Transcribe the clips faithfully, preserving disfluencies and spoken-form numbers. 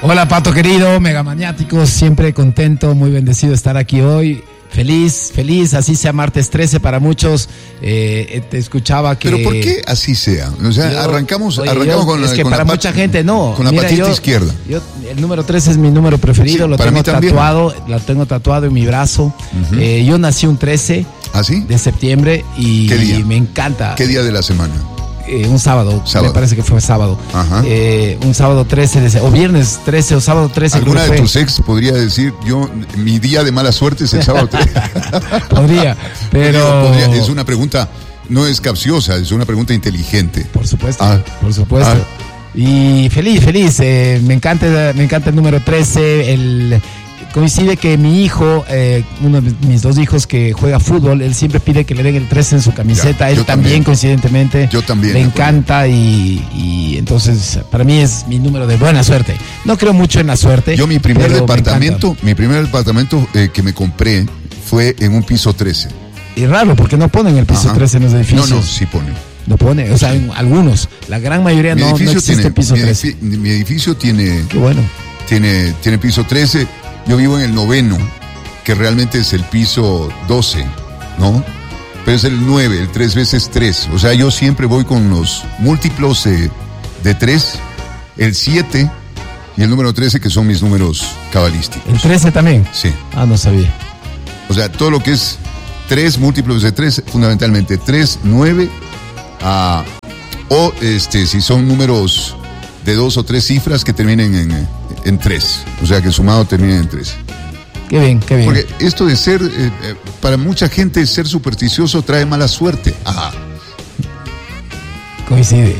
Hola, Pato querido, megamaniático, siempre contento, muy bendecido de estar aquí hoy. Feliz, feliz, así sea martes trece para muchos. Eh, te escuchaba que... ¿Pero por qué así sea? O sea, yo, arrancamos, oye, arrancamos yo, con es la que con para la mucha pat- gente no. Con la Mira, patita yo, izquierda. Yo, el número trece es mi número preferido, Sí, lo para tengo mí también. tatuado, lo tengo tatuado en mi brazo. Uh-huh. Eh, yo nací un trece ¿Ah, sí? de septiembre y, ¿Qué día? y me encanta. ¿Qué día de la semana? Eh, un sábado, sábado, me parece que fue sábado. Ajá. Eh, un sábado trece, de, o viernes trece, o sábado trece. ¿Alguna de tus ex podría decir, yo, mi día de mala suerte es el sábado trece? Podría, pero... Podría, podría. Es una pregunta, no es capciosa, es una pregunta inteligente. Por supuesto, ah. por supuesto. Ah. Y feliz, feliz. Eh, me encanta, me encanta el número trece, el... Coincide que mi hijo, eh, uno de mis dos hijos que juega fútbol, él siempre pide que le den el trece en su camiseta. Ya, él también, también, coincidentemente, yo también, le yo encanta y, y entonces para mí es mi número de buena suerte. No creo mucho en la suerte. Yo mi primer departamento, mi primer departamento eh, que me compré fue en un piso trece. Y raro, porque no ponen el piso Ajá. trece en los edificios. No, no, sí ponen. No pone, o sea, en algunos, la gran mayoría no, no existe tiene, piso mi trece. Edifi- mi edificio tiene, Qué bueno. tiene, tiene piso trece. Yo vivo en el noveno, que realmente es el piso doce, ¿no? Pero es el nueve, el tres veces tres. O sea, yo siempre voy con los múltiplos de, de tres, el siete y el número trece, que son mis números cabalísticos. ¿El trece también? Sí. Ah, no sabía. O sea, todo lo que es tres múltiplos de tres, fundamentalmente tres, nueve, uh, o este, si son números de dos o tres cifras que terminen en... en tres, o sea que sumado termina en tres. Qué bien, qué bien. Porque esto de ser, eh, eh, para mucha gente ser supersticioso trae mala suerte. Ajá. Coincide.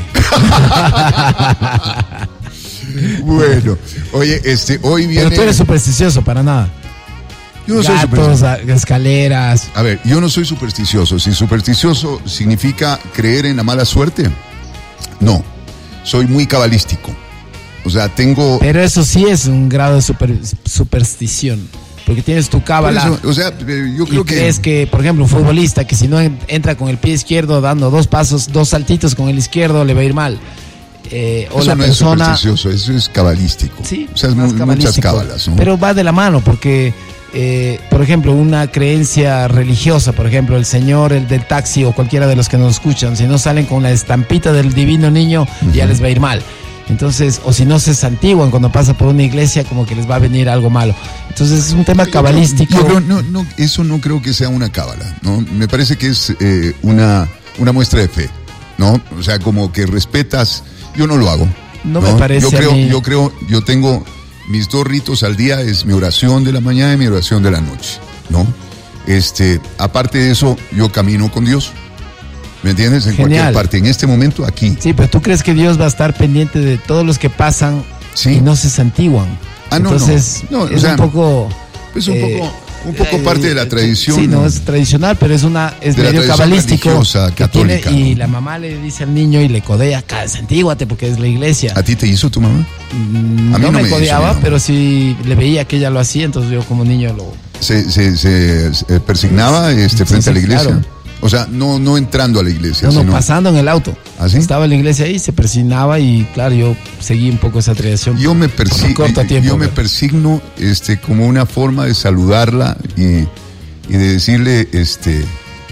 Bueno, oye, este, hoy viene... Pero tú eres supersticioso, para nada. Yo no Gatos, soy supersticioso. Escaleras. A ver, yo no soy supersticioso. Si supersticioso significa creer en la mala suerte, no. Soy muy cabalístico. O sea, tengo... Pero eso sí es un grado de super, superstición. Porque tienes tu cábala. O sea, yo creo y que... crees que, por ejemplo, un futbolista que si no entra con el pie izquierdo dando dos pasos, dos saltitos con el izquierdo, le va a ir mal. Eh, o eso la no persona... es supersticioso, eso es cabalístico. Sí, o sea, es muy, muchas cábalas, ¿no? Pero va de la mano, porque, eh, por ejemplo, una creencia religiosa, por ejemplo, el señor, el del taxi o cualquiera de los que nos escuchan, si no salen con la estampita del divino niño, uh-huh. ya les va a ir mal. Entonces, o si no se santiguan cuando pasa por una iglesia, como que les va a venir algo malo. Entonces es un tema cabalístico. Yo creo, no, no, eso no creo que sea una cábala, ¿no? Me parece que es eh, una, una muestra de fe, ¿no? O sea, como que respetas, yo no lo hago. No, ¿no? me parece yo creo, a mí... yo creo, yo tengo mis dos ritos al día, es mi oración de la mañana y mi oración de la noche, ¿no? Este, aparte de eso, yo camino con Dios. ¿Me entiendes? En Genial. Cualquier parte, en este momento aquí. Sí, pero tú crees que Dios va a estar pendiente de todos los que pasan sí. y no se santiguan. Ah, no, Entonces, no. no es o sea, un poco... Es un eh, poco, un poco eh, parte de la tradición. Sí, no es tradicional, pero es una es de medio cabalístico. Católica, tiene, y ¿no? la mamá le dice al niño y le codea, santíguate porque es la iglesia. ¿A ti te hizo tu mamá? Mm, a mí no, no me, me codeaba, hizo, pero sí le veía que ella lo hacía, entonces yo como niño lo... Se, se, se, se persignaba este, frente sí, sí, a la iglesia. Claro. O sea, no, no entrando a la iglesia. No, no, sino... pasando en el auto. ¿Ah, sí? Estaba en la iglesia ahí, se persignaba y claro, yo seguí un poco esa tradición. Yo me, persi corto tiempo, yo me persigno este, como una forma de saludarla y, y de decirle, este,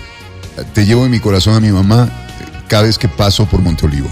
te llevo en mi corazón a mi mamá cada vez que paso por Monteolivo.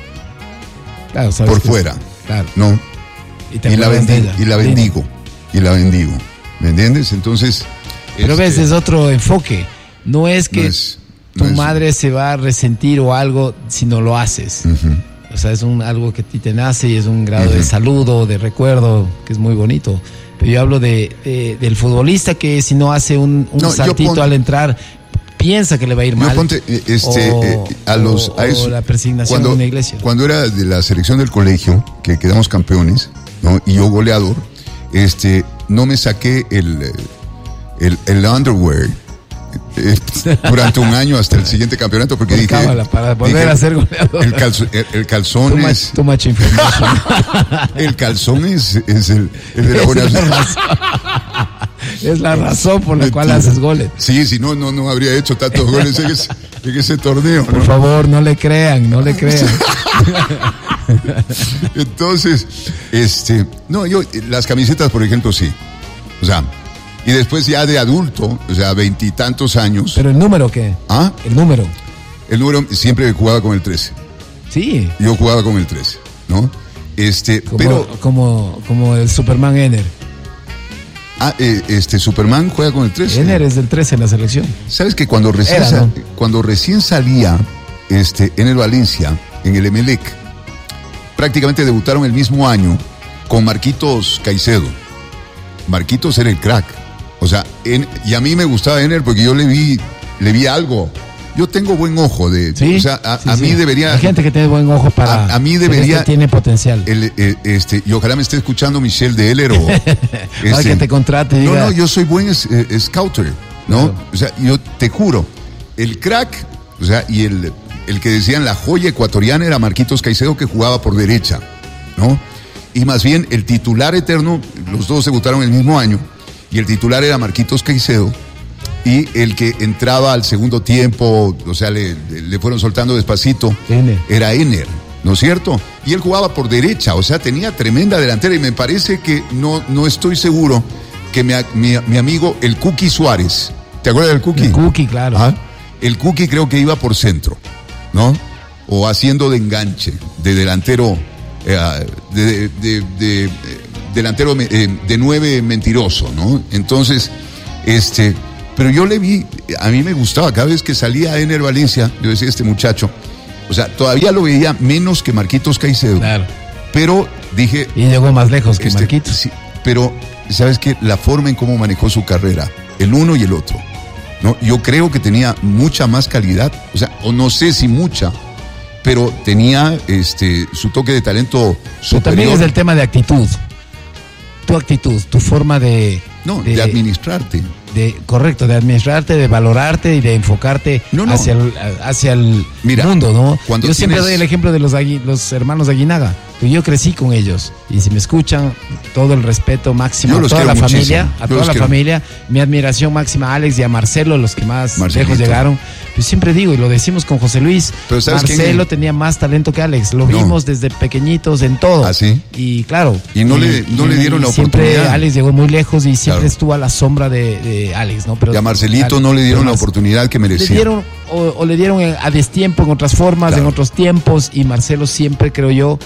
Claro, sabes por que fuera. Es, claro. ¿No? Y, te y, la bendigo, y la bendigo. Dime. Y la bendigo. ¿Me entiendes? Entonces... Pero este, ves, es otro enfoque. No es que no es, no tu es, madre se va a resentir o algo si no lo haces. Uh-huh. O sea, es un, algo que a ti te nace y es un grado uh-huh. de saludo, de recuerdo, que es muy bonito. Pero yo hablo de, de del futbolista que si no hace un, un no, saltito pon, al entrar, piensa que le va a ir mal. Yo ponte, este, o, eh, a los, o, a eso, o la persignación cuando, de una iglesia. Cuando era de la selección del colegio, que quedamos campeones, ¿no? Y yo goleador, este, no me saqué el, el, el underwear. Eh, durante un año hasta el siguiente campeonato porque dije cábala, para volver dije, a ser goleador. El, calzo, el, el calzón too es much, too much information. El calzón es, es el, el de la buena es, la razón, es la razón por la cual haces goles. Sí, si no, no, no habría hecho tantos goles en ese, en ese torneo. Por ¿no? favor, no le crean, no le crean. Entonces, Este, no, yo, las camisetas, por ejemplo, sí. O sea, y después ya de adulto, o sea, veintitantos años. ¿Pero el número qué? ¿Ah? El número. El número siempre jugaba con el trece. Sí. Yo jugaba con el trece, ¿no? Este, como, pero. Como, como el Superman Ener. Ah, eh, este, Superman juega con el trece. Ener es del trece en la selección. ¿Sabes que cuando recién, Era, sa- ¿no? cuando recién salía este, Ener Valencia en el Emelec, prácticamente debutaron el mismo año con Marquitos Caicedo. Marquitos era el crack. O sea, en, y a mí me gustaba Ener porque yo le vi, le vi algo. Yo tengo buen ojo de, ¿Sí? o sea, a, Sí, a sí. mí debería. Hay gente que tiene buen ojo para. A, a mí pero debería. este tiene potencial. El, eh, este, y ojalá me esté escuchando Michelle de Heller o. Para que te contrate y No, diga. no, yo soy buen es- eh, scouter, ¿no? Claro. O sea, yo te juro, el crack, o sea, y el, el que decían la joya ecuatoriana era Marquitos Caicedo, que jugaba por derecha, ¿no? Y más bien el titular eterno, los dos debutaron el mismo año, y el titular era Marquitos Caicedo, y el que entraba al segundo tiempo, o sea, le, le fueron soltando despacito, Ener. era Ener, ¿no es cierto? Y él jugaba por derecha, o sea, tenía tremenda delantera, y me parece que no, no estoy seguro que mi, mi, mi amigo el Cookie Suárez, ¿te acuerdas del Cookie? El Cookie, claro. ¿Ah? El Cookie creo que iba por centro, ¿no? O haciendo de enganche, de delantero, eh, de, de, de, de, eh, delantero eh, de nueve mentiroso, ¿no? Entonces, este, pero yo le vi, a mí me gustaba, cada vez que salía Ener Valencia, yo decía, este muchacho, o sea, todavía lo veía menos que Marquitos Caicedo, Claro. pero dije, Y llegó más lejos que este, Marquitos. sí, pero, ¿sabes qué? La forma en cómo manejó su carrera, el uno y el otro, ¿no? Yo creo que tenía mucha más calidad, o sea, o no sé si mucha, pero tenía este su toque de talento Pero superior. también es el tema de actitud. Tu actitud, tu forma de. No, de, administrarte. de- correcto, de administrarte, de valorarte y de enfocarte No, no. hacia el, hacia el Mira, mundo, ¿no? cuando Yo siempre tienes- doy el ejemplo de los, Agui- los hermanos Aguinaga, que yo crecí con ellos. Y si me escuchan, todo el respeto máximo Yo a los toda la quiero familia, muchísimo. a Yo toda los la quiero. familia, mi admiración máxima a Alex y a Marcelo, los que más Marcelito. lejos llegaron. Pues siempre digo, y lo decimos con José Luis, Pero ¿sabes quién Marcelo es? tenía más talento que Alex, lo No. vimos desde pequeñitos en todo. ¿Ah, sí? Y claro. Y no le- no le dieron la siempre oportunidad. Alex llegó muy lejos y siempre Claro. estuvo a la sombra de, de Alex, ¿no? Pero Y a Marcelito Ale- no le dieron pero la más- oportunidad que Le merecía. dieron, o, o le dieron a destiempo en otras formas, Claro. en otros tiempos, y Marcelo siempre, creo yo,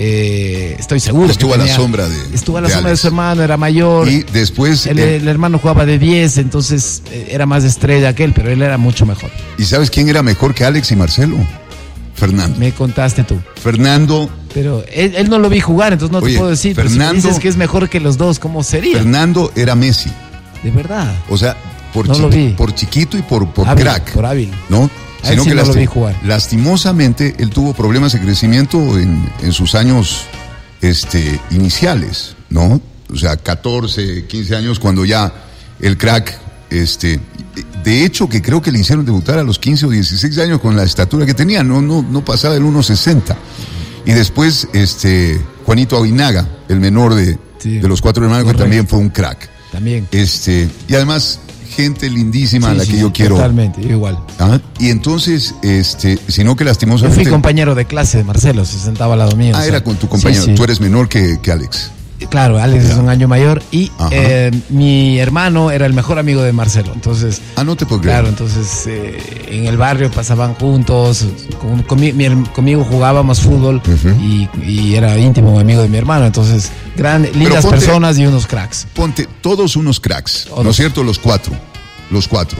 eh, estoy seguro. Estuvo que a la tenía- sombra de Estuvo a la de sombra Alex. de su hermano, era mayor. Y después, el, eh, el hermano jugaba de diez, entonces eh, era más estrella que él, pero él era mucho mejor. ¿y sabes quién era mejor que Alex y Marcelo? Fernando. Me contaste tú. Fernando, Pero él, él no lo vi jugar, entonces no Oye, te puedo decir. Pero si me Fernando- dices que es mejor que los dos, ¿cómo sería? Fernando era Messi. De verdad. O sea, por, No lo chiqui- vi. por chiquito y por, por Hábil, crack. por hábil. ¿No? A él sí no lo vi jugar. lastimosamente él tuvo problemas de crecimiento en, en sus años este, iniciales, ¿no? O sea, catorce, quince años cuando ya el crack, este, de hecho que creo que le hicieron debutar a los quince o dieciséis años con la estatura que tenía, no, no, no pasaba del uno sesenta. Y después, este, Juanito Aguinaga, el menor de, Sí. de los cuatro hermanos, Correcto. que también fue un crack. También. Este, y además, gente lindísima a Sí, la sí, que yo quiero. Totalmente, yo igual. ¿Ah? Y entonces, este, sino que Yo lastimosamente. fui compañero de clase de Marcelo, se sentaba al lado mío. Ah, o sea, era con tu compañero. sí, sí. Tú eres menor que, que Alex. Claro, Alex Ya. es un año mayor y Ajá. eh, mi hermano era el mejor amigo de Marcelo. Entonces, Ah, no te puedo creer. claro, entonces eh, en el barrio pasaban juntos, con, con mi- mi her- conmigo jugábamos fútbol Ujú. y, y era íntimo amigo de mi hermano. Entonces, gran, lindas ponte- personas y unos cracks. Ponte todos unos cracks, ¿no Todos. es cierto? Los cuatro. Los cuatro.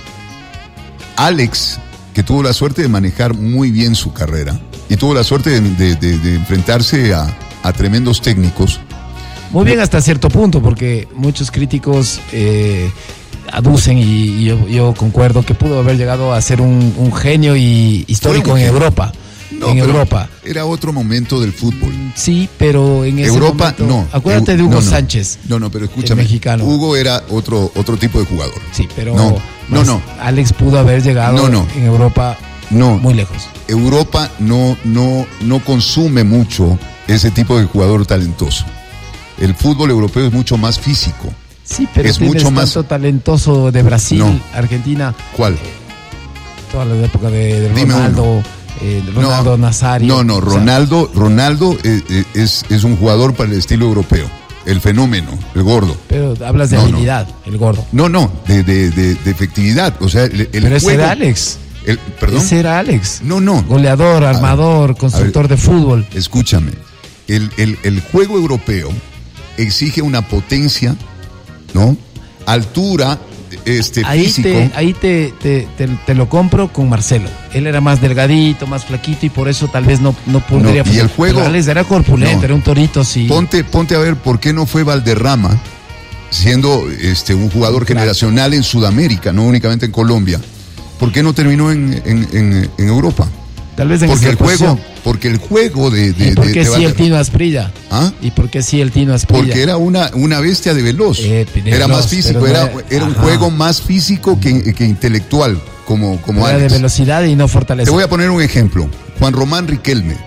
Alex, que tuvo la suerte de manejar muy bien su carrera y tuvo la suerte de, de- de- de enfrentarse a, a tremendos técnicos. Muy bien hasta cierto punto, porque muchos críticos eh, aducen y, y yo, yo concuerdo que pudo haber llegado a ser un, un genio y histórico un en genio. Europa. No, en pero Europa. Era otro momento del fútbol. Sí, pero en ese Europa, momento- no. Acuérdate Eu- de Hugo no, no. Sánchez. No, no, pero escúchame. El mexicano. Hugo era otro, otro tipo de jugador. Sí, pero No, no, más- no. Alex pudo haber llegado No, no. en Europa No. muy lejos. Europa no, no, no consume mucho ese tipo de jugador talentoso. El fútbol europeo es mucho más físico. Sí, pero Es tienes mucho más- tanto talentoso de Brasil, No. Argentina, ¿Cuál? toda la época de, de Dime Ronaldo, eh, Ronaldo no, Nazario. No, no, Ronaldo, o sea, Ronaldo eh, es, es un jugador para el estilo europeo. El fenómeno, el gordo. Pero hablas de no, habilidad, no. el gordo. No, no, de, de, de, de efectividad. O sea, el, el Pero ese juego, era Alex. El, ¿Perdón? Ese era Alex. No, no. Goleador, armador, ver, constructor ver, de fútbol. Escúchame. El, el, el juego europeo exige una potencia, ¿no? Altura, este, ahí físico. Te, ahí te, te, te, te lo compro con Marcelo. Él era más delgadito, más flaquito y por eso tal vez no, no podría. No, y el juego. Alex era corpulento, no, era un torito, sí. Ponte, ponte a ver por qué no fue Valderrama, siendo este un jugador claro. generacional en Sudamérica, no únicamente en Colombia. ¿Por qué no terminó en, en, en, en Europa? Tal vez en porque esa el posición. juego, porque el juego de, de ¿Y por qué de, de sí el Tino Asprilla? ¿Ah? ¿Y por qué sí el Tino Asprilla? Porque era una, una bestia de veloz. Eh, era veloz, más físico, no era, era, era un juego más físico que, que intelectual, como, como era Alex. de velocidad y no fortaleza. Te voy a poner un ejemplo. Juan Román Riquelme,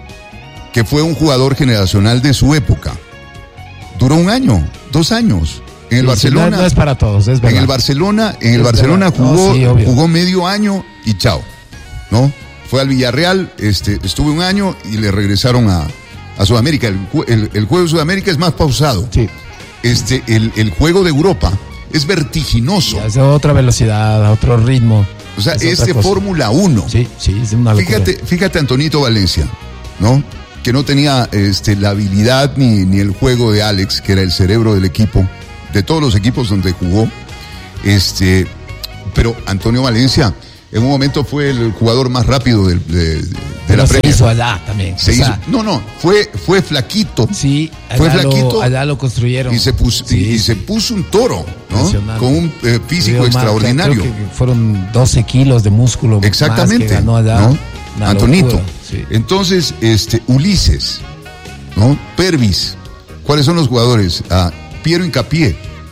que fue un jugador generacional de su época. Duró un año, dos años. En el sí, Barcelona. No, no es para todos, es verdad. En el Barcelona, en el es Barcelona jugó, no, sí, jugó medio año y chao. ¿No? Fue al Villarreal, este, estuvo un año y le regresaron a, a Sudamérica. El, el, el juego de Sudamérica es más pausado. Sí. Este, el, el juego de Europa es vertiginoso. Es a otra velocidad, a otro ritmo. O sea, es, es de Fórmula uno. Sí, sí, es una locura. Fíjate, fíjate Antonito Valencia, ¿no? Que no tenía este, la habilidad ni, ni el juego de Alex, que era el cerebro del equipo, de todos los equipos donde jugó. Este, pero Antonio Valencia en un momento fue el jugador más rápido de, de, de pero la se Premier. hizo allá también. Se hizo, sea, no, no, fue, fue flaquito. Sí, allá, fue flaquito, lo, allá lo construyeron. Y se puso, sí, y, y sí. se puso un toro, ¿no? Con un eh, físico más, extraordinario. Creo que fueron doce kilos de músculo. Exactamente. Más que ganó allá. ¿No? Antonito. Sí. Entonces, este, Ulises, ¿no? Pervis. ¿Cuáles son los jugadores? Ah, Piero Hincapié.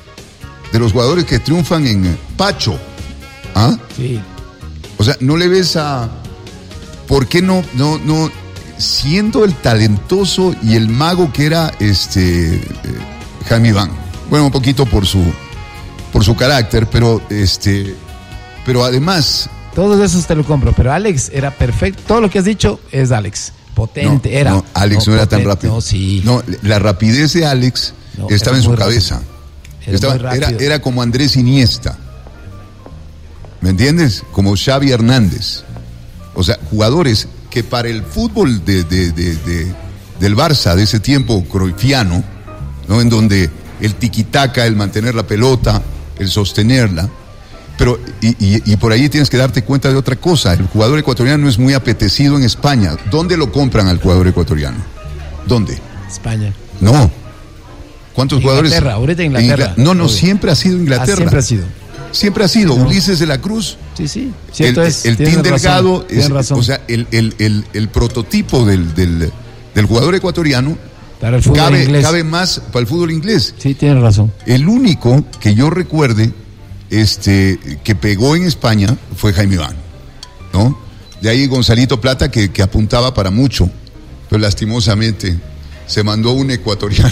De los jugadores que triunfan en Pacho. ¿Ah? Sí. O sea, no le ves a... ¿Por qué no, no, no, siendo el talentoso y el mago que era este eh, Jaime Iván? Bueno, un poquito por su, por su carácter, pero este, pero además... Todos esos te lo compro, pero Alex era perfecto. Todo lo que has dicho es Alex. Potente, no, era. No, Alex no, no era potente, tan rápido. No, sí. No, la rapidez de Alex no, estaba en su cabeza. Era, estaba, era, era como Andrés Iniesta. ¿Me entiendes? Como Xavi Hernández. O sea, jugadores que para el fútbol de, de, de, de, del Barça de ese tiempo cruyffiano, ¿no? En donde el tiquitaca, el mantener la pelota, el sostenerla. Pero, y, y, y por ahí tienes que darte cuenta de otra cosa. El jugador ecuatoriano es muy apetecido en España. ¿Dónde lo compran al jugador ecuatoriano? ¿Dónde? España. No. ¿Cuántos Inglaterra, jugadores? Ahorita Inglaterra. Ingl... No, no, obvio. Siempre ha sido Inglaterra. Ah, siempre ha sido. Siempre ha sido. No. Ulises de la Cruz. Sí, sí. Cierto el, es. El Team Delgado. Es, o sea, el, el, el, el prototipo del, del, del jugador ecuatoriano para el fútbol cabe, inglés. cabe más para el fútbol inglés. Sí, tienes razón. El único que yo recuerde este, que pegó en España fue Jaime Iván, ¿no? De ahí Gonzalito Plata, que, que apuntaba para mucho, pero lastimosamente se mandó un ecuatoriano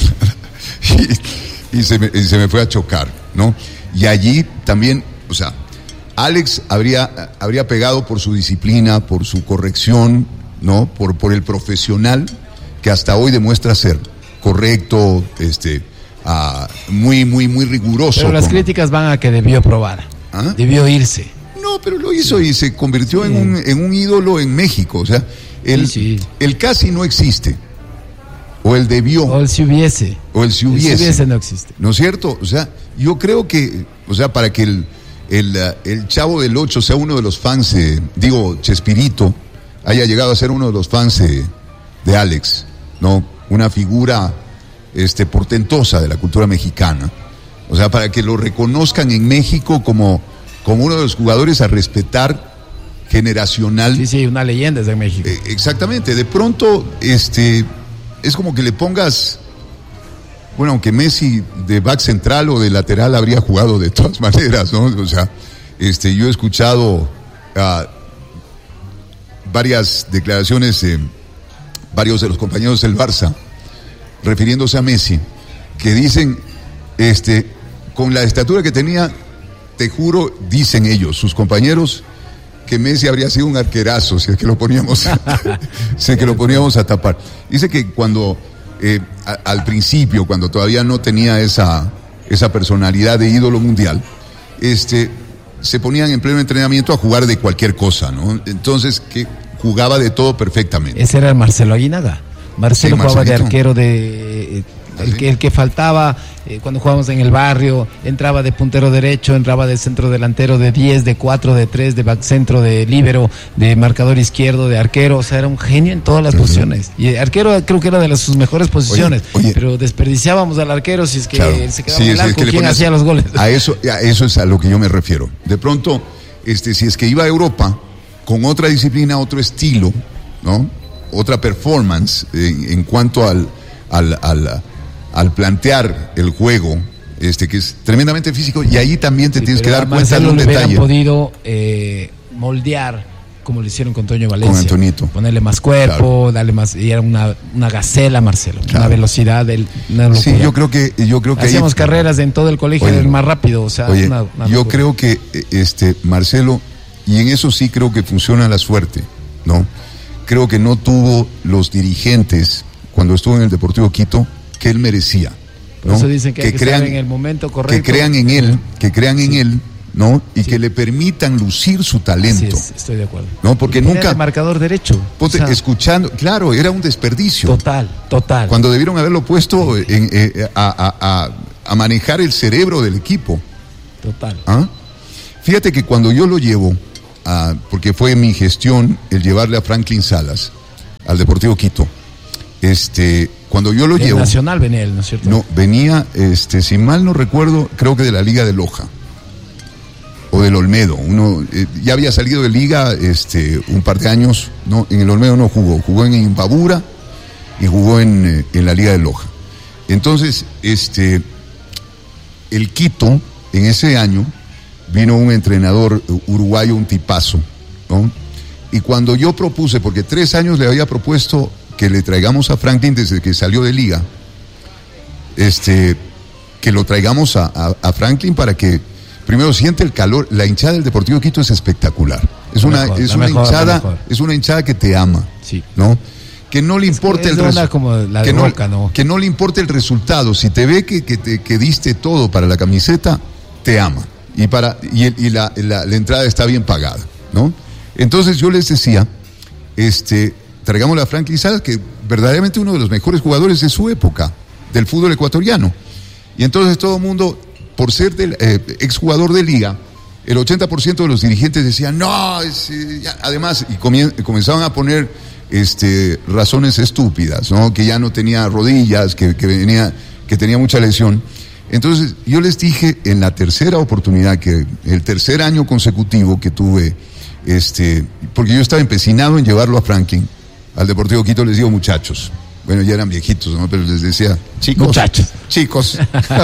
y, y, se me, y se me fue a chocar, ¿no? Y allí también, o sea, Alex habría, habría pegado por su disciplina, por su corrección, ¿no? Por, por el profesional que hasta hoy demuestra ser correcto, este, uh, muy, muy, muy riguroso. Pero las como... críticas van a que debió probar, ¿Ah? debió irse. No, pero lo hizo sí. y se convirtió sí. en, un, en un ídolo en México. O sea, el, sí, sí. el casi no existe. O el debió. O el si hubiese. O el si hubiese. El si hubiese no existe. ¿No es cierto? O sea, yo creo que, o sea, para que el, el, el Chavo del Ocho sea uno de los fans, eh, digo, Chespirito, haya llegado a ser uno de los fans eh, de Alex, ¿no? Una figura este, portentosa de la cultura mexicana. O sea, para que lo reconozcan en México como, como uno de los jugadores a respetar generacional. Sí, sí, una leyenda es de México. Eh, exactamente. De pronto, este, es como que le pongas, bueno, aunque Messi de back central o de lateral habría jugado de todas maneras, ¿no? O sea, este, yo he escuchado uh, varias declaraciones de varios de los compañeros del Barça refiriéndose a Messi, que dicen, este, con la estatura que tenía, te juro, dicen ellos, sus compañeros, que Messi habría sido un arquerazo si es que lo poníamos, si es que lo poníamos a tapar. Dice que cuando, eh, a, al principio, cuando todavía no tenía esa, esa personalidad de ídolo mundial, este, se ponían en pleno entrenamiento a jugar de cualquier cosa, ¿no? Entonces, que jugaba de todo perfectamente. Ese era el Marcelo Aguinaga. Marcelo Sí, jugaba de Marcelito. arquero de... El que, el que faltaba eh, cuando jugábamos en el barrio, entraba de puntero derecho, entraba de centro delantero, de diez, de cuatro, de tres, de back centro, de líbero, de marcador izquierdo, de arquero. O sea, era un genio en todas las uh-huh. posiciones. Y arquero creo que era de las, sus mejores posiciones. Oye, oye, pero desperdiciábamos al arquero si es que claro, se quedaba sí, en blanco. Sí, es que ¿quién hacía los goles? A eso, a eso es a lo que yo me refiero. De pronto, este, si es que iba a Europa con otra disciplina, otro estilo, ¿no? Otra performance en, en cuanto al, al, al al plantear el juego, este que es tremendamente físico, y ahí también te sí, tienes que dar cuenta de un detalle. Hubieran podido eh, moldear como lo hicieron con Toño Valencia. Con Antonito. Ponerle más cuerpo, claro. darle más, y era una, una gacela, Marcelo, claro. una velocidad, del, una locura. Sí, yo creo que, yo creo que hacíamos ahí, carreras en todo el colegio oye, del más rápido, o sea, oye, una, una yo creo que este Marcelo, y en eso sí creo que funciona la suerte, ¿no? Creo que no tuvo los dirigentes cuando estuvo en el Deportivo Quito que él merecía, ¿no? Por eso dicen que, que hay que crean en el momento correcto, que crean en él, que crean sí. en él, ¿no? Y sí. que le permitan lucir su talento. Sí, estoy de acuerdo. No, porque nunca el marcador derecho. Ponte, o sea, escuchando, claro, era un desperdicio. Total, total. Cuando debieron haberlo puesto en, eh, a, a, a, a manejar el cerebro del equipo. Total. ¿Ah? Fíjate que cuando yo lo llevo, a, porque fue mi gestión el llevarle a Franklin Salas al Deportivo Quito. Este, cuando yo lo el llevo. Nacional venía él, ¿no es cierto? No, venía, este, si mal no recuerdo, creo que de la Liga de Loja. O del Olmedo. Uno, eh, ya había salido de Liga, este, un par de años, no, en el Olmedo no jugó, jugó en Imbabura y jugó en, eh, en la Liga de Loja. Entonces, este, el Quito, en ese año, vino un entrenador uruguayo, un tipazo, ¿no? Y cuando yo propuse, porque tres años le había propuesto que le traigamos a Franklin desde que salió de Liga, este, que lo traigamos a, a, a Franklin para que primero siente el calor. La hinchada del Deportivo Quito es espectacular. Es una, mejor, es una mejor, hinchada, es una hinchada que te ama, sí. ¿no? Que no le importa el resultado, que, no, ¿no? que no le importa el resultado. Si te ve que, que, te, que diste todo para la camiseta, te ama. Y para y, el, y la, la, la entrada está bien pagada, ¿no? Entonces yo les decía, este, traigamos a Franklin Salas, que verdaderamente uno de los mejores jugadores de su época, del fútbol ecuatoriano. Y entonces todo el mundo, por ser del, eh, exjugador de Liga, el ochenta por ciento de los dirigentes decían, no, es, eh, ya. Además, y comien, comenzaban a poner este, razones estúpidas, ¿no? Que ya no tenía rodillas, que, que, venía, que tenía mucha lesión. Entonces, yo les dije en la tercera oportunidad, que el tercer año consecutivo que tuve, este, porque yo estaba empecinado en llevarlo a Franklin, al Deportivo Quito, les digo, muchachos, bueno, ya eran viejitos, ¿no? Pero les decía, chicos, muchachos, chicos.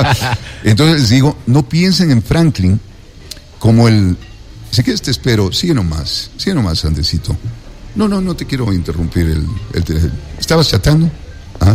Entonces les digo, no piensen en Franklin como el, si quieres te espero, sigue nomás, sigue nomás, Andresito. No, no, no te quiero interrumpir el, el, el ¿estabas chatando? ¿Ah?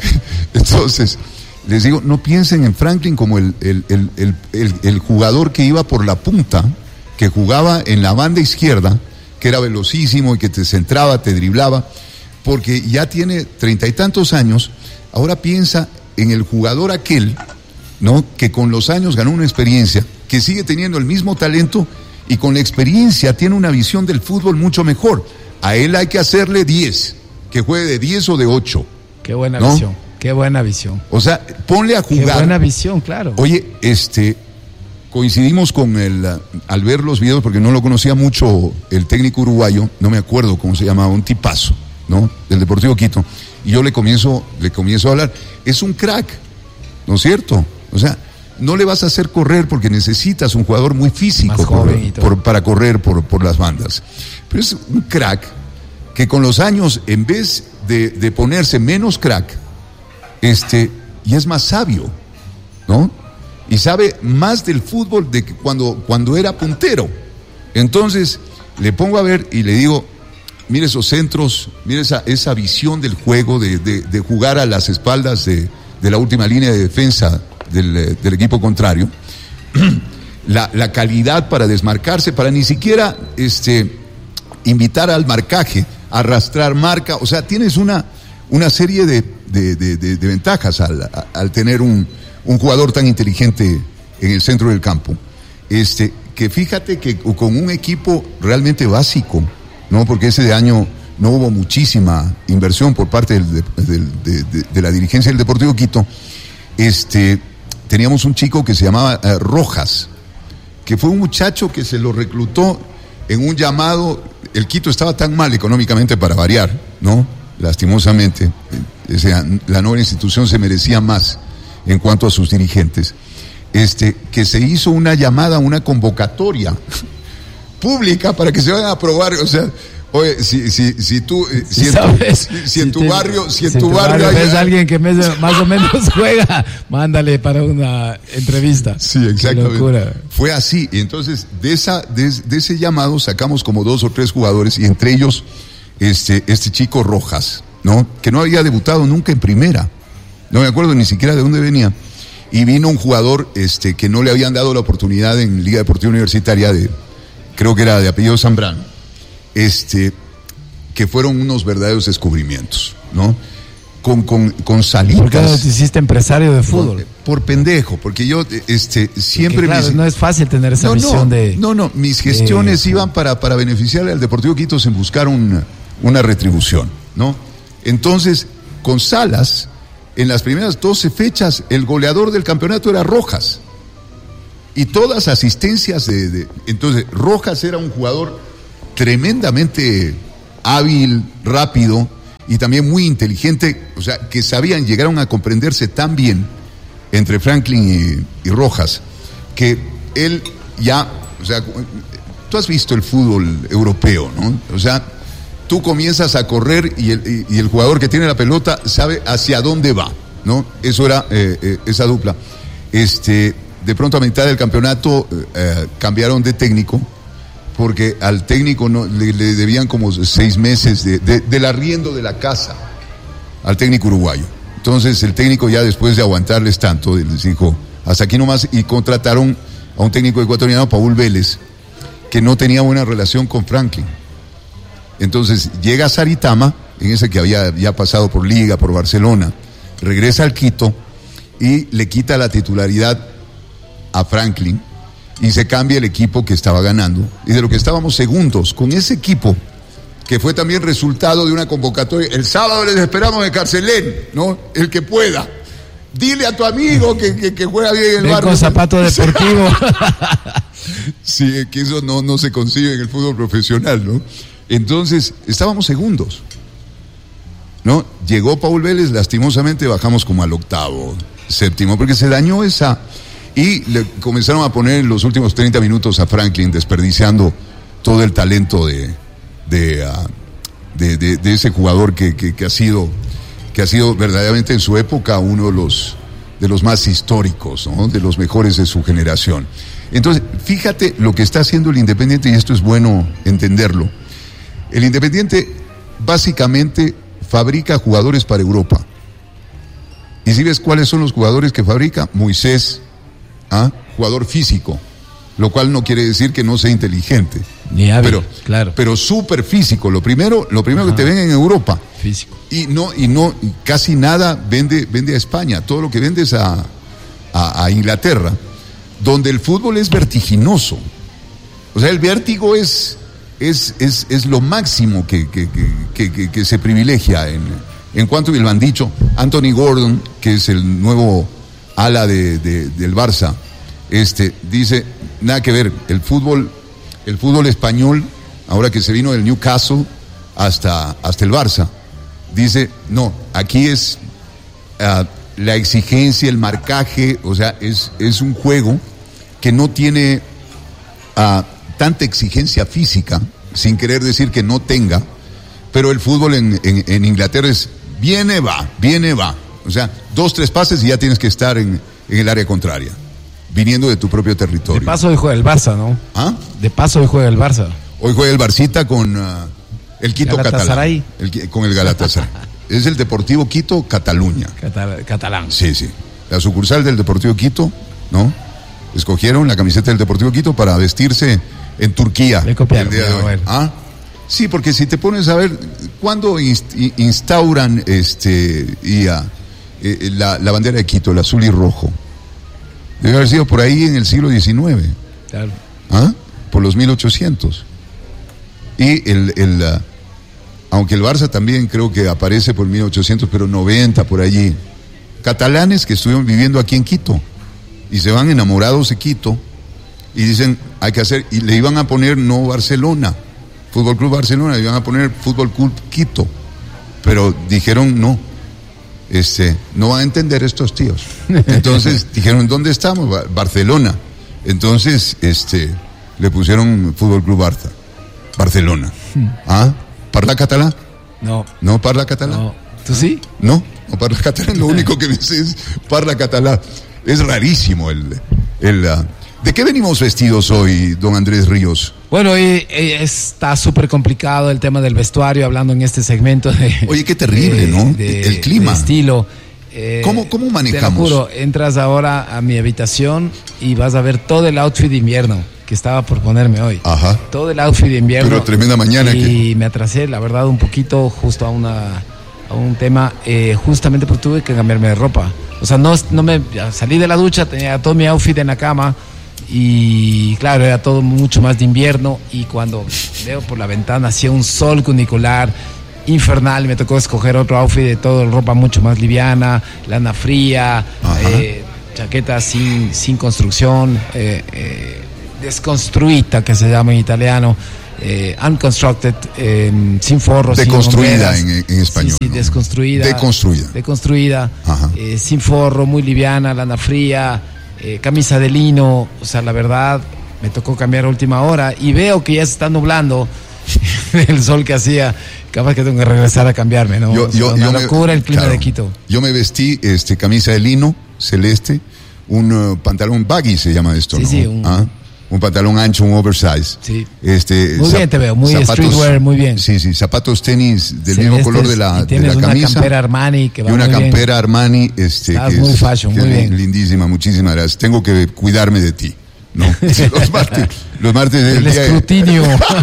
Entonces, les digo, no piensen en Franklin como el, el, el, el, el, el jugador que iba por la punta, que jugaba en la banda izquierda, que era velocísimo y que te centraba, te driblaba, porque ya tiene treinta y tantos años. Ahora piensa en el jugador aquel, ¿no? Que con los años ganó una experiencia, que sigue teniendo el mismo talento y con la experiencia tiene una visión del fútbol mucho mejor. A él hay que hacerle diez, que juegue de diez o de ocho. Qué buena ¿no? visión, qué buena visión. O sea, ponle a jugar. Qué buena visión, claro. Oye, este, coincidimos con el, al ver los videos, porque no lo conocía mucho el técnico uruguayo, no me acuerdo cómo se llamaba, un tipazo, ¿no? Del Deportivo Quito. Y yo le comienzo, le comienzo a hablar. Es un crack, ¿no es cierto? O sea, no le vas a hacer correr porque necesitas un jugador muy físico por, por, para correr por, por las bandas. Pero es un crack que con los años, en vez de, de ponerse menos crack, este, y es más sabio, ¿no? Y sabe más del fútbol de que cuando, cuando era puntero. Entonces, le pongo a ver y le digo, mire esos centros, mire esa, esa visión del juego, de, de, de jugar a las espaldas de, de la última línea de defensa del, del equipo contrario. la, la calidad para desmarcarse, para ni siquiera este, invitar al marcaje, arrastrar marca. O sea, tienes una, una serie de, de, de, de, de ventajas al, al tener un, un jugador tan inteligente en el centro del campo. Este, que fíjate que con un equipo realmente básico, ¿no? Porque ese año no hubo muchísima inversión por parte del, del, de, de, de la dirigencia del Deportivo Quito. Este, teníamos un chico que se llamaba uh, Rojas, que fue un muchacho que se lo reclutó en un llamado. El Quito estaba tan mal económicamente, para variar, ¿no? Lastimosamente, o sea, la nueva institución se merecía más en cuanto a sus dirigentes. Este, que se hizo una llamada, una convocatoria pública para que se vayan a probar. O sea, oye, si, si, si tú, si, si, en, sabes, tu, si, si en tu te, barrio, si en si tu barrio, barrio ves a alguien que más o menos juega, mándale para una entrevista. Sí, exactamente. Fue así. Y entonces, de esa, de, de ese llamado sacamos como dos o tres jugadores, y entre ellos, este, este chico Rojas, ¿no? Que no había debutado nunca en primera. No me acuerdo ni siquiera de dónde venía. Y vino un jugador este, que no le habían dado la oportunidad en Liga Deportiva Universitaria, de, creo que era de apellido Zambrano, este, que fueron unos verdaderos descubrimientos, ¿no? Con, con, con salitas. ¿Por qué no te hiciste empresario de fútbol? Por, por pendejo, porque yo este, siempre... Claro, mis, no es fácil tener esa no, visión no, de... No, no, mis gestiones eh, iban para, para beneficiarle al Deportivo Quito sin buscar un, una retribución, ¿no? Entonces, con Salas, en las primeras doce fechas, el goleador del campeonato era Rojas. Y todas asistencias de, de... Entonces, Rojas era un jugador tremendamente hábil, rápido y también muy inteligente. O sea, que sabían, llegaron a comprenderse tan bien entre Franklin y, y Rojas, que él ya... O sea, tú has visto el fútbol europeo, ¿no? O sea, tú comienzas a correr y el, y, y el jugador que tiene la pelota sabe hacia dónde va, ¿no? Eso era eh, eh, esa dupla. Este, de pronto a mitad del campeonato eh, cambiaron de técnico, porque al técnico no, le, le debían como seis meses de, de, del arriendo de la casa al técnico uruguayo. Entonces el técnico, ya después de aguantarles tanto, les dijo, hasta aquí nomás, y contrataron a un técnico ecuatoriano, Paul Vélez, que no tenía buena relación con Franklin. Entonces llega Saritama, en ese que había ya pasado por Liga, por Barcelona, regresa al Quito y le quita la titularidad a Franklin y se cambia el equipo que estaba ganando, y de lo que estábamos segundos con ese equipo, que fue también resultado de una convocatoria. El sábado les esperamos en Carcelén, ¿no? El que pueda. Dile a tu amigo que, que, que juega bien en el Ven barrio. Con zapato deportivo. Sí, que eso no, no se consigue en el fútbol profesional, ¿no? Entonces, estábamos segundos, ¿no? Llegó Paul Vélez, lastimosamente bajamos como al octavo, séptimo, porque se dañó esa... Y le comenzaron a poner los últimos treinta minutos a Franklin, desperdiciando todo el talento de, de, uh, de, de, de ese jugador que, que, que ha sido, que ha sido verdaderamente en su época uno de los, de los más históricos, ¿no? De los mejores de su generación. Entonces, fíjate lo que está haciendo el Independiente, y esto es bueno entenderlo. El Independiente básicamente fabrica jugadores para Europa. ¿Y si ves cuáles son los jugadores que fabrica? Moisés, ¿ah? Jugador físico, lo cual no quiere decir que no sea inteligente. Ni hábil, pero, claro. Pero súper físico. Lo primero, lo primero que te ven en Europa. Físico. Y no, y no, casi nada vende, vende a España. Todo lo que vende es a, a, a Inglaterra, donde el fútbol es vertiginoso. O sea, el vértigo es, es, es, es lo máximo que, que, que, que, que se privilegia en, en cuanto a, lo han dicho, Anthony Gordon, que es el nuevo ala de, de, del Barça, este, dice, nada que ver, el fútbol, el fútbol español, ahora que se vino del Newcastle hasta, hasta el Barça, dice, no, aquí es uh, la exigencia, el marcaje, o sea, es, es un juego que no tiene uh, tanta exigencia física, sin querer decir que no tenga, pero el fútbol en, en, en Inglaterra es, viene, va, viene, va. O sea, dos, tres pases y ya tienes que estar en, en el área contraria, viniendo de tu propio territorio. De paso hoy juega el Barça, ¿no? ¿Ah? De paso hoy juega el Barça. Hoy juega el Barcita con uh, el Quito Catalán. El, con el Galatasaray. Es el Deportivo Quito Cataluña. Catal, catalán. Sí, sí. La sucursal del Deportivo Quito, ¿no? escogieron la camiseta del Deportivo Quito para vestirse en Turquía. Le copiaron, el día de hoy. Bueno. ¿Ah? Sí, porque si te pones a ver, ¿cuándo inst- instauran este y, uh, eh, la, la bandera de Quito, el azul y rojo? Debe haber sido por ahí en el siglo diecinueve. Claro. ¿Ah? Por los mil ochocientos. Y el, el uh, aunque el Barça también creo que aparece por mil ochocientos, pero noventa por allí. Catalanes que estuvieron viviendo aquí en Quito y se van enamorados de Quito y dicen, hay que hacer, y le iban a poner no Barcelona, Fútbol Club Barcelona, le iban a poner Fútbol Club Quito, pero dijeron no, este, no van a entender estos tíos. Entonces dijeron, ¿dónde estamos? Barcelona. Entonces, este, le pusieron Fútbol Club Barça, Barcelona. ¿Ah? ¿Parla catalán? No. ¿No parla catalán? No. ¿Tú sí? No, no parla catalán, lo único que me sé es parla catalán. Es rarísimo el... el uh, ¿de qué venimos vestidos hoy, don Andrés Ríos? Bueno, y, y está súper complicado el tema del vestuario, hablando en este segmento de... Oye, qué terrible, de, ¿no? De, el clima. De estilo. Eh, ¿Cómo, ¿Cómo manejamos? Te lo juro, entras ahora a mi habitación y vas a ver todo el outfit de invierno que estaba por ponerme hoy. Ajá. Todo el outfit de invierno. Pero tremenda mañana. Y que... me atrasé, la verdad, un poquito justo a una a un tema, eh, justamente porque tuve que cambiarme de ropa. O sea, no, no me salí de la ducha, tenía todo mi outfit en la cama y claro, era todo mucho más de invierno, y cuando veo por la ventana hacía un sol cunicular infernal, me tocó escoger otro outfit de todo, ropa mucho más liviana, lana fría, eh, chaqueta sin, sin construcción, eh, eh, desconstruita, que se llama en italiano. Eh, unconstructed, eh, sin forros, deconstruida sin en, en español. Sí, sí, ¿no? desconstruida. Deconstruida. Deconstruida, eh, sin forro, muy liviana, lana fría, eh, camisa de lino. O sea, la verdad, me tocó cambiar a última hora y veo que ya se está nublando el sol que hacía. Capaz que tengo que regresar a cambiarme, ¿no? Yo, yo, o sea, una yo locura me, el clima claro, de Quito. Yo me vestí este, camisa de lino celeste, un uh, pantalón baggy se llama esto, sí, ¿no? Sí, un... ¿Ah? Un pantalón ancho, un oversize. Sí. Este, muy bien te veo, muy zapatos, streetwear, muy bien. Sí, sí, zapatos tenis del Celestes, mismo color de la, y de la camisa. Una campera Armani que va y una muy campera bien. Armani, este, Estás que muy es, fashion, que muy es bien. Lindísima, muchísimas gracias. Tengo que cuidarme de ti. No, los martes, los martes es el, el día. escrutinio.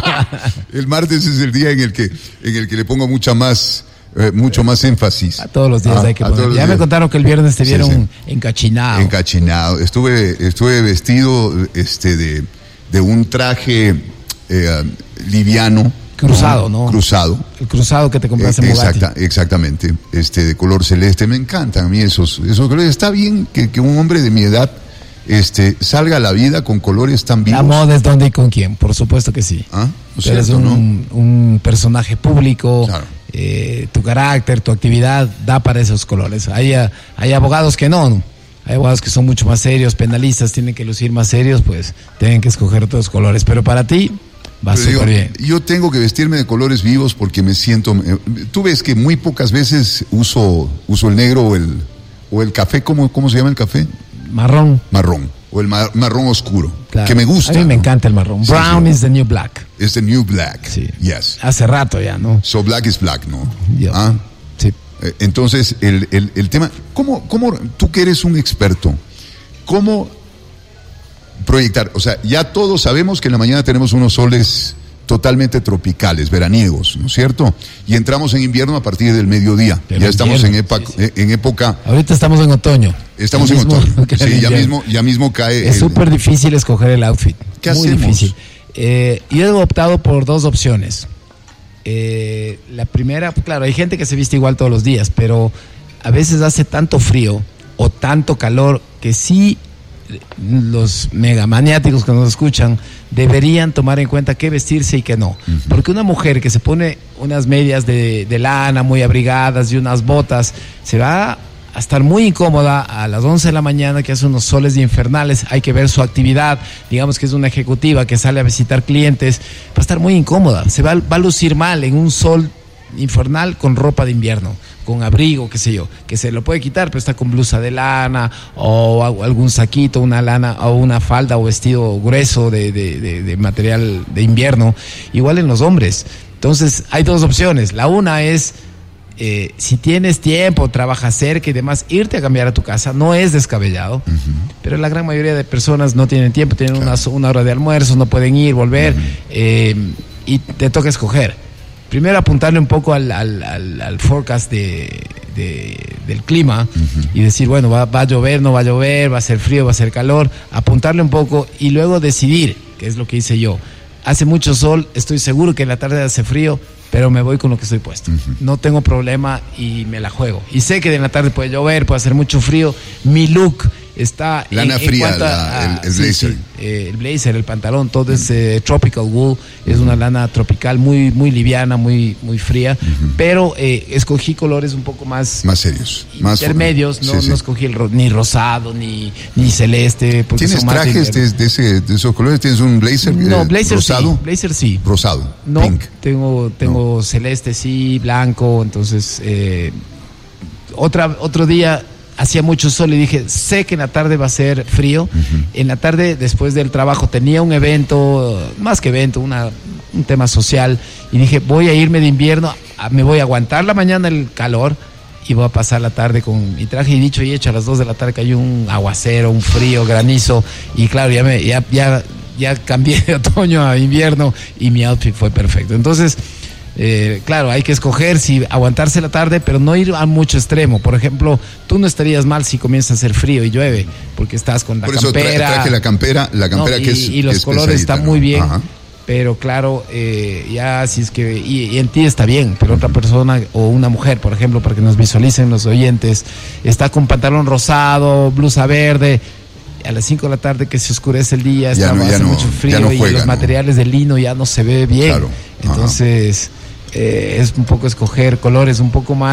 El martes es el día en el que, en el que le pongo mucha más. Eh, mucho más énfasis. A todos los días ah, hay que poner. Ya me días. Contaron que el viernes te vieron sí, sí. encachinado. Encachinado. Estuve, estuve vestido este, de, de un traje eh, liviano. Cruzado, ¿no? Cruzado. El cruzado que te compraste en Bugatti. Exacta, exactamente. Este, de color celeste. Me encantan a mí esos, esos colores. Está bien que, que un hombre de mi edad este, salga a la vida con colores tan vivos. La moda es dónde y con quién, por supuesto que sí. ¿Ah? ¿No Eres cierto, un, no? un personaje público. Claro. Eh, tu carácter, tu actividad da para esos colores. Hay, hay abogados que no, no, hay abogados que son mucho más serios, penalistas tienen que lucir más serios, pues tienen que escoger otros colores, pero para ti va súper bien. Yo tengo que vestirme de colores vivos porque me siento, eh, tú ves que muy pocas veces uso, uso el negro o el, o el café, ¿cómo, cómo se llama el café? Marrón. Marrón, o el mar, marrón oscuro, claro. Que me gusta. A mí me ¿no? encanta el marrón. Sí, Brown sí. is the new black. Es the new black. Sí. Yes. Hace rato ya, ¿no? So black is black, ¿no? Yeah. ¿Ah? Sí. Eh, entonces, el, el, el tema, ¿cómo, ¿cómo, tú que eres un experto, cómo proyectar? O sea, ya todos sabemos que en la mañana tenemos unos soles totalmente tropicales, veraniegos, ¿no es cierto? Y entramos en invierno a partir del mediodía. Pero ya estamos invierno, en, epa, sí, sí. en época... Ahorita estamos en otoño. Estamos ya en mismo, otoño. Sí, ya ya. mismo, ya mismo cae... Es súper difícil escoger el outfit. ¿Qué Muy hacemos? difícil. Eh, yo he optado por dos opciones. Eh, la primera, claro, hay gente que se viste igual todos los días, pero a veces hace tanto frío o tanto calor que sí los megamaniáticos que nos escuchan deberían tomar en cuenta qué vestirse y qué no. Uh-huh. Porque una mujer que se pone unas medias de, de lana muy abrigadas y unas botas, se va a estar muy incómoda a las once de la mañana, que hace unos soles infernales. Hay que ver su actividad, digamos que es una ejecutiva que sale a visitar clientes, va a estar muy incómoda, se va, va a lucir mal en un sol infernal con ropa de invierno, con abrigo, qué sé yo, que se lo puede quitar, pero está con blusa de lana o algún saquito, una lana o una falda o vestido grueso de, de, de, de material de invierno. Igual en los hombres. Entonces hay dos opciones. La una es eh, si tienes tiempo, trabajas cerca y demás, irte a cambiar a tu casa no es descabellado, uh-huh. pero la gran mayoría de personas no tienen tiempo, tienen claro. una, una hora de almuerzo, no pueden ir, volver, uh-huh. eh, y te toca escoger. Primero apuntarle un poco al, al, al, al forecast de, de, del clima uh-huh. y decir, bueno, va, va a llover, no va a llover, va a ser frío, va a ser calor, apuntarle un poco y luego decidir, que es lo que hice yo. Hace mucho sol, estoy seguro que en la tarde hace frío, pero me voy con lo que estoy puesto. Uh-huh. No tengo problema y me la juego. Y sé que en la tarde puede llover, puede hacer mucho frío. Mi look está lana en, fría, en cuanto la, a, el, el blazer. Sí, sí, eh, el blazer, el pantalón, todo uh-huh. es eh, tropical wool, es una lana tropical muy muy liviana, muy muy fría, uh-huh. pero eh, escogí colores un poco más más serios, más intermedios, no, sí, sí. no escogí el ro- ni rosado ni ni celeste. ¿Tienes son trajes más de, de, ese, de esos colores? ¿Tienes un blazer? No, eh, blazer rosado. sí, blazer sí. Rosado. No, pink. tengo tengo no. celeste sí, blanco, entonces eh, otra otro día hacía mucho sol y dije, sé que en la tarde va a ser frío. Uh-huh. En la tarde, después del trabajo, tenía un evento, más que evento, una, un tema social, y dije, voy a irme de invierno, a, me voy a aguantar la mañana el calor y voy a pasar la tarde con mi traje. Y dicho y hecho, a las dos de la tarde cayó un aguacero, un frío, granizo, y claro, ya me ya, ya, ya cambié de otoño a invierno y mi outfit fue perfecto. Entonces, Eh, claro, hay que escoger si aguantarse la tarde, pero no ir a mucho extremo. Por ejemplo, tú no estarías mal si comienza a hacer frío y llueve, porque estás con la Por eso campera. Tra- traje la campera, la campera no, que y, es y los que es colores pesadita, están ¿no? muy bien. Ajá. Pero claro, eh, ya si es que y, y en ti está bien, pero otra persona o una mujer, por ejemplo, para que nos visualicen los oyentes, está con pantalón rosado, blusa verde. A las cinco de la tarde que se oscurece el día, ya está, no, ya hace no, mucho frío no y juega, los ¿no? materiales de lino ya no se ve bien. Claro. Entonces, eh, es un poco escoger colores un poco más